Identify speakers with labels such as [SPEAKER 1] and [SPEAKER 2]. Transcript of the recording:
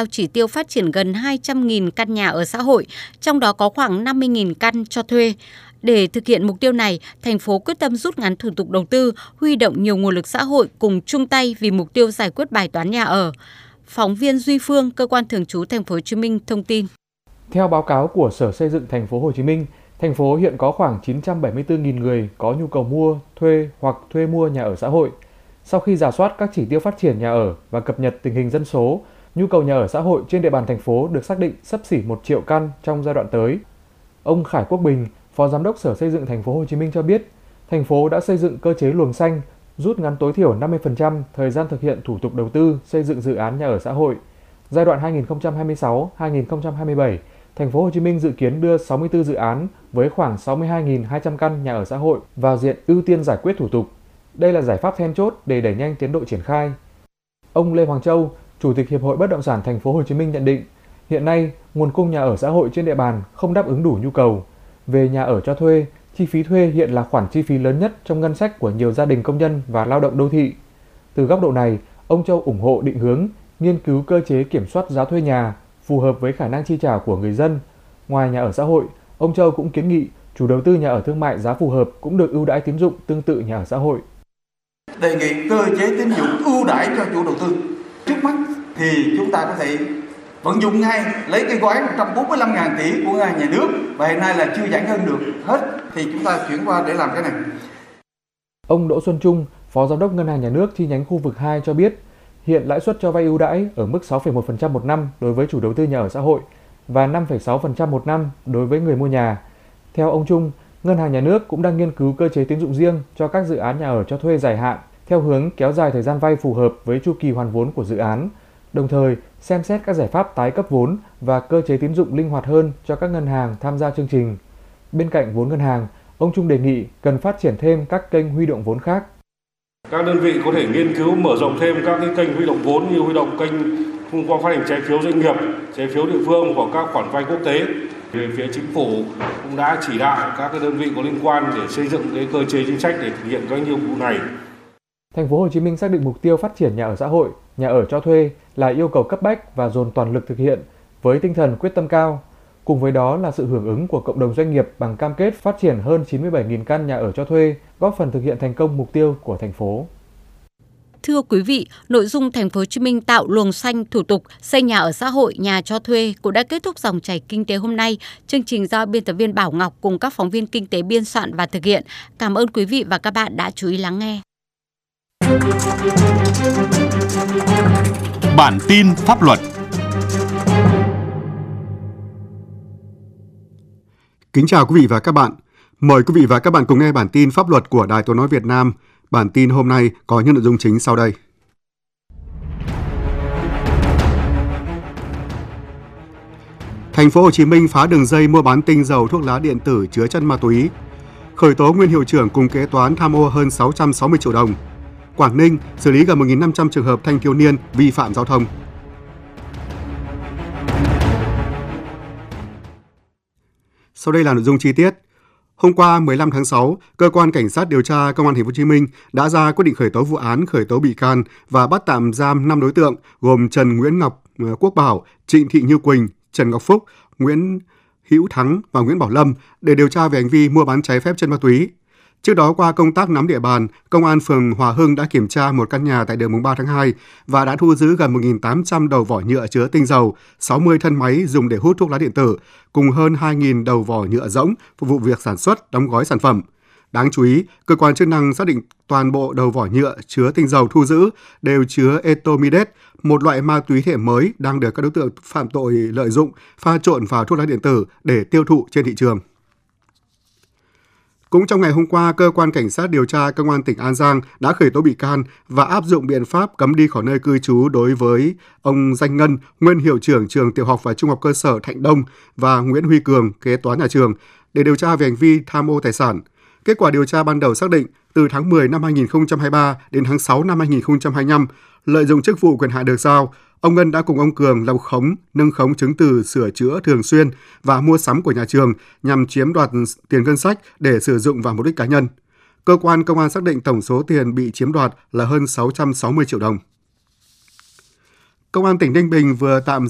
[SPEAKER 1] giao chỉ tiêu phát triển gần 200.000 căn nhà ở xã hội, trong đó có khoảng 50.000 căn cho thuê. Để thực hiện mục tiêu này, thành phố quyết tâm rút ngắn thủ tục đầu tư, huy động nhiều nguồn lực xã hội cùng chung tay vì mục tiêu giải quyết bài toán nhà ở. Phóng viên Duy Phương, cơ quan thường trú Thành phố Hồ Chí Minh thông tin.
[SPEAKER 2] Theo báo cáo của Sở Xây dựng Thành phố Hồ Chí Minh, thành phố hiện có khoảng 974.000 người có nhu cầu mua, thuê hoặc thuê mua nhà ở xã hội. Sau khi rà soát các chỉ tiêu phát triển nhà ở và cập nhật tình hình dân số, nhu cầu nhà ở xã hội trên địa bàn thành phố được xác định xấp xỉ 1 triệu căn trong giai đoạn tới. Ông Khải Quốc Bình, Phó Giám đốc Sở Xây dựng Thành phố Hồ Chí Minh cho biết, thành phố đã xây dựng cơ chế luồng xanh, rút ngắn tối thiểu 50% thời gian thực hiện thủ tục đầu tư xây dựng dự án nhà ở xã hội. Giai đoạn 2026-2027, Thành phố Hồ Chí Minh dự kiến đưa 64 dự án với khoảng 62.200 căn nhà ở xã hội vào diện ưu tiên giải quyết thủ tục. Đây là giải pháp then chốt để đẩy nhanh tiến độ triển khai. Ông Lê Hoàng Châu, Chủ tịch Hiệp hội Bất động sản Thành phố Hồ Chí Minh nhận định, hiện nay nguồn cung nhà ở xã hội trên địa bàn không đáp ứng đủ nhu cầu. Về nhà ở cho thuê, chi phí thuê hiện là khoản chi phí lớn nhất trong ngân sách của nhiều gia đình công nhân và lao động đô thị. Từ góc độ này, ông Châu ủng hộ định hướng nghiên cứu cơ chế kiểm soát giá thuê nhà phù hợp với khả năng chi trả của người dân. Ngoài nhà ở xã hội, ông Châu cũng kiến nghị chủ đầu tư nhà ở thương mại giá phù hợp cũng được ưu đãi tín dụng tương tự nhà ở xã hội.
[SPEAKER 3] Đề nghị cơ chế tín dụng ưu đãi cho chủ đầu tư. Trước mắt thì chúng ta có thể vận dụng ngay lấy cái gói 145.000 tỷ của nhà nước và hiện nay là chưa giải ngân được hết thì chúng ta chuyển qua để làm cái này.
[SPEAKER 2] Ông Đỗ Xuân Trung, Phó Giám đốc Ngân hàng Nhà nước chi nhánh khu vực 2 cho biết, hiện lãi suất cho vay ưu đãi ở mức 6,1% một năm đối với chủ đầu tư nhà ở xã hội và 5,6% một năm đối với người mua nhà. Theo ông Trung, Ngân hàng Nhà nước cũng đang nghiên cứu cơ chế tín dụng riêng cho các dự án nhà ở cho thuê dài hạn theo hướng kéo dài thời gian vay phù hợp với chu kỳ hoàn vốn của dự án, đồng thời xem xét các giải pháp tái cấp vốn và cơ chế tín dụng linh hoạt hơn cho các ngân hàng tham gia chương trình. Bên cạnh vốn ngân hàng, ông Trung đề nghị cần phát triển thêm các kênh huy động vốn khác.
[SPEAKER 4] Các đơn vị có thể nghiên cứu mở rộng thêm các cái kênh huy động vốn như huy động kênh thông qua phát hành trái phiếu doanh nghiệp, trái phiếu địa phương hoặc các khoản vay quốc tế. Về phía chính phủ cũng đã chỉ đạo các cái đơn vị có liên quan để xây dựng cái cơ chế chính sách để thực hiện các nhiệm vụ này.
[SPEAKER 2] Thành phố Hồ Chí Minh xác định mục tiêu phát triển nhà ở xã hội, nhà ở cho thuê là yêu cầu cấp bách và dồn toàn lực thực hiện với tinh thần quyết tâm cao. Cùng với đó là sự hưởng ứng của cộng đồng doanh nghiệp bằng cam kết phát triển hơn 97.000 căn nhà ở cho thuê, góp phần thực hiện thành công mục tiêu của thành phố.
[SPEAKER 1] Thưa quý vị, nội dung Thành phố Hồ Chí Minh tạo luồng xanh thủ tục xây nhà ở xã hội, nhà cho thuê cũng đã kết thúc dòng chảy kinh tế hôm nay. Chương trình do biên tập viên Bảo Ngọc cùng các phóng viên kinh tế biên soạn và thực hiện. Cảm ơn quý vị và các bạn đã chú ý lắng nghe.
[SPEAKER 5] Bản tin pháp luật. Kính chào quý vị và các bạn. Mời quý vị và các bạn cùng nghe bản tin pháp luật của Đài Tiếng nói Việt Nam. Bản tin hôm nay có những nội dung chính sau đây. Thành phố Hồ Chí Minh phá đường dây mua bán tinh dầu thuốc lá điện tử chứa chất ma túy. Khởi tố nguyên hiệu trưởng cùng kế toán tham ô hơn 660 triệu đồng. Quảng Ninh xử lý gần 1.500 trường hợp thanh thiếu niên vi phạm giao thông. Sau đây là nội dung chi tiết. Hôm qua 15 tháng 6, cơ quan cảnh sát điều tra Công an Thành phố Hồ Chí Minh đã ra quyết định khởi tố vụ án, khởi tố bị can và bắt tạm giam 5 đối tượng gồm Trần Nguyễn Ngọc Quốc Bảo, Trịnh Thị Như Quỳnh, Trần Ngọc Phúc, Nguyễn Hữu Thắng và Nguyễn Bảo Lâm để điều tra về hành vi mua bán trái phép chất ma túy. Trước đó, qua công tác nắm địa bàn, Công an phường Hòa Hưng đã kiểm tra một căn nhà tại đường mùng 3 tháng 2 và đã thu giữ gần 1.800 đầu vỏ nhựa chứa tinh dầu, 60 thân máy dùng để hút thuốc lá điện tử, cùng hơn 2.000 đầu vỏ nhựa rỗng phục vụ việc sản xuất, đóng gói sản phẩm. Đáng chú ý, cơ quan chức năng xác định toàn bộ đầu vỏ nhựa chứa tinh dầu thu giữ đều chứa etomidate, một loại ma túy thế hệ mới đang được các đối tượng phạm tội lợi dụng pha trộn vào thuốc lá điện tử để tiêu thụ trên thị trường. Cũng trong ngày hôm qua, Cơ quan Cảnh sát điều tra Công an tỉnh An Giang đã khởi tố bị can và áp dụng biện pháp cấm đi khỏi nơi cư trú đối với ông Danh Ngân, nguyên hiệu trưởng trường tiểu học và trung học cơ sở Thạnh Đông và Nguyễn Huy Cường, kế toán nhà trường, để điều tra về hành vi tham ô tài sản. Kết quả điều tra ban đầu xác định, từ tháng 10 năm 2023 đến tháng 6 năm 2025, lợi dụng chức vụ quyền hạn được giao, ông Ngân đã cùng ông Cường lập khống, nâng khống chứng từ sửa chữa thường xuyên và mua sắm của nhà trường nhằm chiếm đoạt tiền ngân sách để sử dụng vào mục đích cá nhân. Cơ quan công an xác định tổng số tiền bị chiếm đoạt là hơn 660 triệu đồng. Công an tỉnh Ninh Bình vừa tạm